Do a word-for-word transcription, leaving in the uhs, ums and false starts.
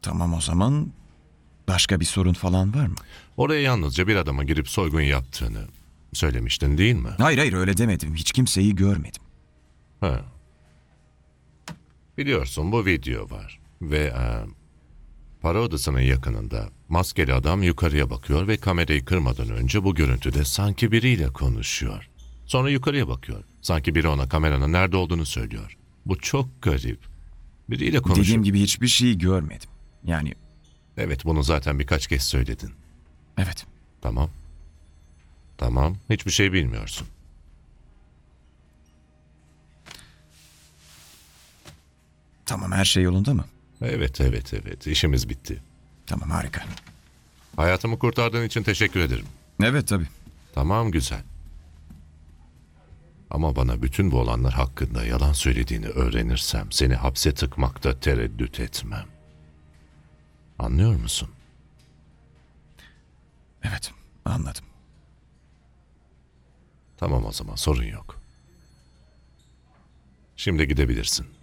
Tamam o zaman başka bir sorun falan var mı? Oraya yalnızca bir adama girip soygun yaptığını söylemiştin değil mi? Hayır hayır öyle demedim. Hiç kimseyi görmedim. Ha. Biliyorsun bu video var ve e, para odasının yakınında maskeli adam yukarıya bakıyor ve kamerayı kırmadan önce bu görüntüde sanki biriyle konuşuyor. Sonra yukarıya bakıyor. Sanki biri ona kameranın nerede olduğunu söylüyor. Bu çok garip. Biriyle konuşuyor. Dediğim gibi hiçbir şey görmedim. Yani Evet, bunu zaten birkaç kez söyledin. evet. Tamam. Tamam, hiçbir şey bilmiyorsun. Tamam her şey yolunda mı? Evet, evet, evet. İşimiz bitti. Tamam harika. Hayatımı kurtardığın için teşekkür ederim. Evet tabii. Tamam, güzel. Ama bana bütün bu olanlar hakkında yalan söylediğini öğrenirsem seni hapse tıkmakta tereddüt etmem. Anlıyor musun? Evet anladım. Tamam o zaman, sorun yok. Şimdi gidebilirsin.